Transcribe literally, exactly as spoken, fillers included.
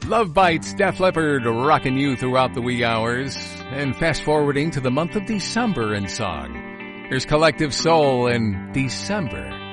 Love Bites, Def Leppard, rocking you throughout the wee hours. And fast forwarding to the month of December in song. Here's Collective Soul in December.